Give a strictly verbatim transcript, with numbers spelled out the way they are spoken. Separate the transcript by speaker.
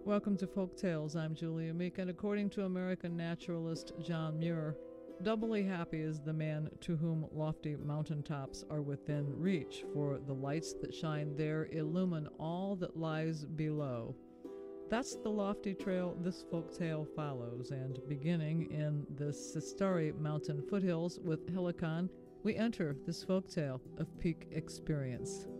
Speaker 1: Welcome to Folk Tales. I'm Julia Meek, and according to American naturalist John Muir, doubly happy is the man to whom lofty mountaintops are within reach, for the lights that shine there illumine all that lies below. That's the lofty trail this folk tale follows, and beginning in the Sistari mountain foothills with Helicon, we enter this folk tale of peak experience.